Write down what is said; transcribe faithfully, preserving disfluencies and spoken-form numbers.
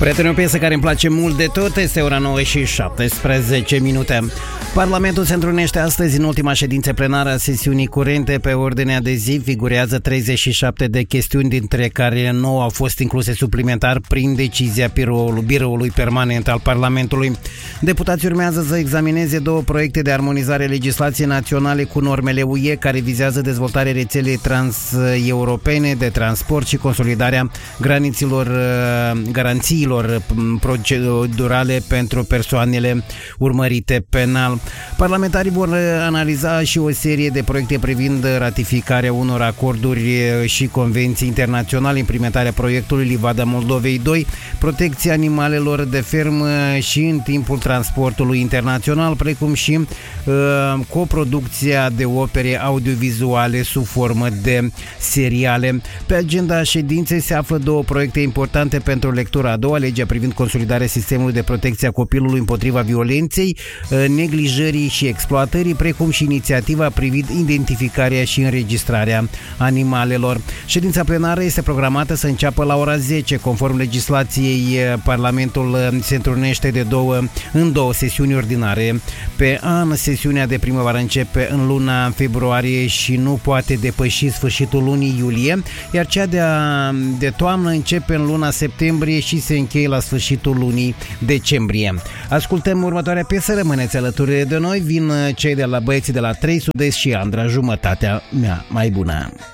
Prieteni, o piesă care îmi place mult de tot este ora nouă și șaptesprezece minute. Parlamentul se întrunește astăzi în ultima ședință plenară a sesiunii curente. Pe ordinea de zi figurează treizeci și șapte de chestiuni, dintre care nouă au fost incluse suplimentar prin decizia biroului, biroului permanent al Parlamentului. Deputații urmează să examineze două proiecte de armonizare legislației naționale cu normele U E, care vizează dezvoltarea rețelei transeuropene de transport și consolidarea graniților, garanțiilor procedurale pentru persoanele urmărite penal. Parlamentarii vor analiza și o serie de proiecte privind ratificarea unor acorduri și convenții internaționale, implementarea proiectului Livada Moldovei doi, protecția animalelor de fermă și în timpul transportului internațional, precum și uh, coproducția de opere audiovizuale sub formă de seriale. Pe agenda ședinței se află două proiecte importante pentru lectura a doua: legea privind consolidarea sistemului de protecție a copilului împotriva violenței, neglijării și exploatării, precum și inițiativa privind identificarea și înregistrarea animalelor. Ședința plenară este programată să înceapă la ora zece. Conform legislației, Parlamentul se întrunește de două, în două sesiuni ordinare pe an. Sesiunea de primăvară începe în luna februarie și nu poate depăși sfârșitul lunii iulie, iar cea de, de toamnă începe în luna septembrie și se încheie la sfârșitul lunii decembrie. Ascultăm următoarea piesă, rămâneți alături de noi. Vin cei de la băieții de la trei Sud-Est și Andra, Jumătatea mea mai bună.